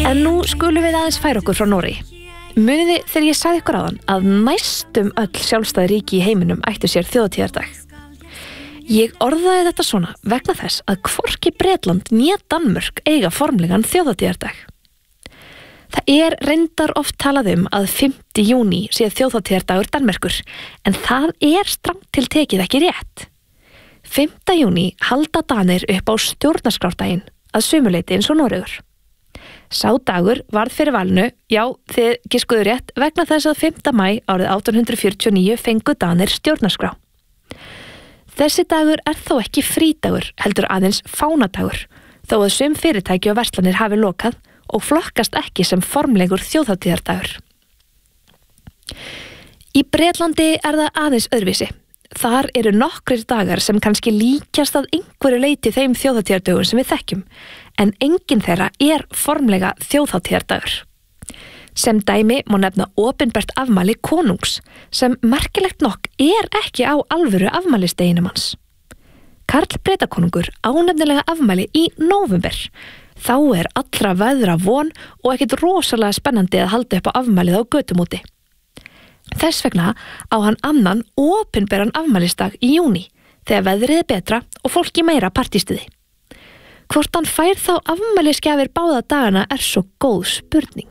En nú skulum við aðeins færa okkur frá Noregi. Muniði þegar ég sagði ykkur áðan að næstum öll sjálfstæð ríki í heiminum ættu sér þjóðhátíðardag. Ég orðaði þetta svona vegna þess að hvorki Bretland né Danmörk eiga formlegan þjóðhátíðardag. Það er reyndar oft talað að 5. júní sé þjóðhátíðardagur Danmerkur, en það er strangt til tekið ekki rétt. 5. júní halda Danir upp á stjórnarskrárdaginn að sumuleyti eins og Noregur. Sá dagur varð fyrir valinu, já, þið giskuðu rétt, vegna þess að 5. maí árið 1849 fengu Danir stjórnarskrá. Þessi dagur er þó ekki frídagur, heldur aðeins fánadagur, þó að sum fyrirtæki og verslanir hafi lokað og flokkast ekki sem formlegur þjóðhátíðardagur. Í Bretlandi er það aðeins öðruvísi. Þar eru nokkrir dagar sem kannski líkjast að einhverju leyti þeim þjóðhátíðardögum sem við þekkjum, en enginn þeirra er formlega þjóðhátíðardagur. Sem dæmi má nefna opinbert afmæli konungs, sem merkilegt nokk er ekki á alvöru afmælisdeginum hans. Karl Bretakonungur á nefnilega afmæli í nóvember. Þá er allra veðra von og ekkert rosalega spennandi að halda upp á afmælið á götumóti. Þess vegna á hann annan opinberan afmælisdag í júní, þegar veðrið er betra og fólki meira partístuði. Hvort hann fær þá afmælisgjafir báða dagana er svo góð spurning.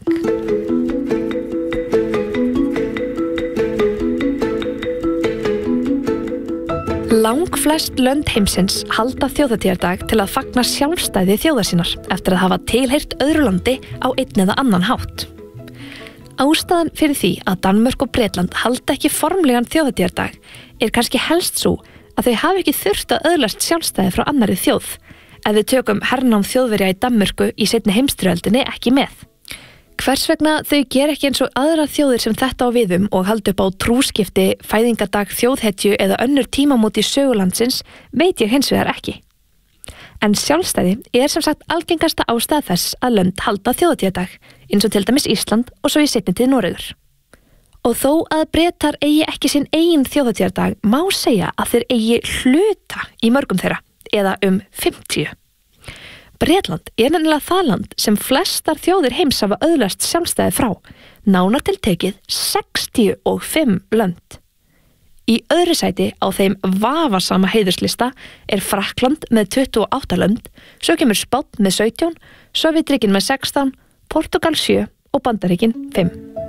Langflest lönd heimsins halda þjóðhátíðardag til að fagna sjálfstæði þjóðar sinnar eftir að hafa tilheyrt öðru landi á einn eða annan hátt. Ástæðan fyrir því að Danmörk og Bretland halda ekki formlegan þjóðhátíðardag er kannski helst svo að þau hafi ekki þurft að öðlast sjálfstæði frá annarri þjóð, ef við tökum hernám Þjóðverja í Danmörku í seinni heimsstyrjöldinni ekki með. Hvers vegna þau gera ekki eins og aðrar þjóðir sem þetta á við og halda upp á trúskipti, fæðingardag, þjóðhetju eða önnur tímamót í sögulandsins veit ég hins vegar ekki. En sjálfstæði er sem sagt algengasta ástæða þess að lönd halda þjóðhátíðardag, eins og til dæmis Ísland og svo í seinni tíð Noregur. Og þó að Bretar eigi ekki sinn eigin þjóðhátíðardag má segja að þeir eigi hluta í mörgum þeirra, eða 50. Bretland er nefnilega það land sem flestar þjóðir heims hafa öðlast sjálfstæði frá, nánar tiltekið 65 lönd. Í öðru sæti á þeim vafasama heiðurslista er Frakkland með 28 lönd, svo kemur Spánn með 17, Sovétríkin með 16, Portúgal 7 og Bandaríkin 5.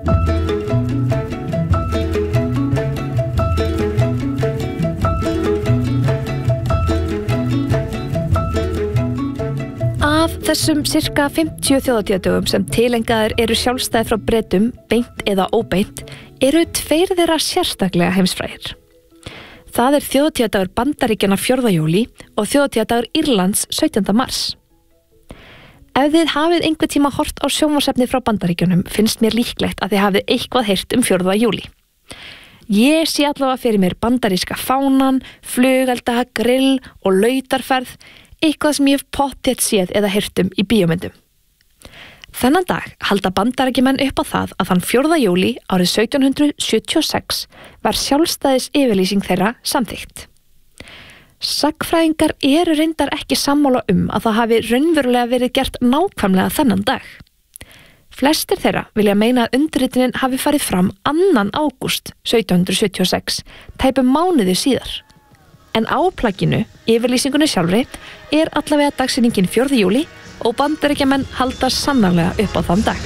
Af þessum cirka 50 þjóðhátíðardögum sem tilengaðir eru sjálfstæði frá Bretum, beint eða óbeint, eru 2 þeirra sérstaklega heimsfrægir. Það er þjóðhátíðardagur Bandaríkjanna 4. júlí og þjóðhátíðardagur Írlands 17. mars. Ef þið hafið einhvern tíma hort á sjónvarpsefni frá Bandaríkjunum finnst mér líklegt að þið hafið eitthvað heyrt 4. júlí. Ég sé allavega fyrir mér bandaríska fánan, flugelda, grill og lautarferð, eitthvað sem ég hef pottþétt séð eða heyrt í bíómyndum. Þennan dag halda Bandaríkjamenn upp á það að þann 4. júlí árið 1776 var sjálfstæðis yfirlýsing þeirra samþykkt. Sagnfræðingar eru reyndar ekki sammála að það hafi raunverulega verið gert nákvæmlega þennan dag. Flestir þeirra vilja meina að undirritunin hafi farið fram 2. ágúst 1776, tæpum mánuði síðar. En á plagginu, yfirlýsingunni sjálfri, er allavega dagsetningin 4. júlí og Bandaríkjamenn halda sannarlega upp á þann dag.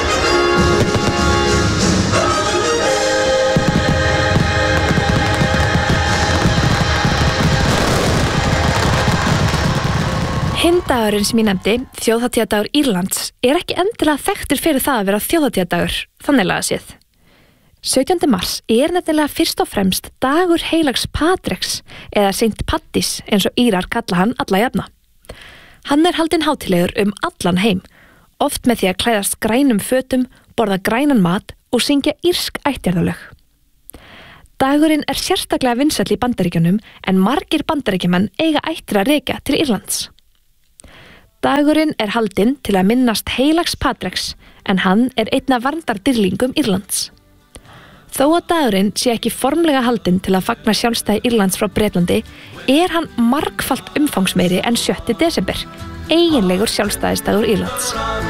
Hinn dagurinn sem ég nefndi, þjóðhátíðardagur Írlands, er ekki endilega þekktur fyrir það að vera þjóðhátíðardagur, þannig lagað séð. 17. mars er nefnilega fyrst og fremst dagur heilags Patreks eða Saint Pattis eins og Írar kalla hann alla jafna. Hann er haldinn hátíðlegur allan heim, oft með því að klæðast grænum fötum, borða grænan mat og syngja írsk ættjarðarlög. Dagurinn er sérstaklega vinsæll í Bandaríkjunum en margir Bandaríkjamenn eiga ættir að rekja til Írlands. Dagurinn er haldinn til að minnast heilags Patreks en hann er einn af verndardýrlingum Írlands. Þó að dagurinn sé ekki formlega haldinn til að fagna sjálfstæði Írlands frá Bretlandi er hann margfalt umfangsmeiri en 7. desember, eiginlegur sjálfstæðisdagur Írlands.